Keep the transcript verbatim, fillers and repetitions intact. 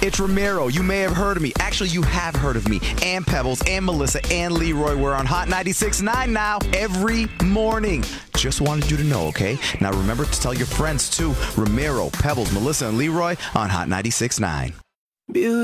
It's Ramiro. You may have heard of me. Actually, you have heard of me. And Pebbles, and Melissa, and Leroy. We're on Hot ninety-six point nine now every morning. Just wanted you to know, okay? Now remember to tell your friends too. Ramiro, Pebbles, Melissa, and Leroy on Hot ninety-six point nine.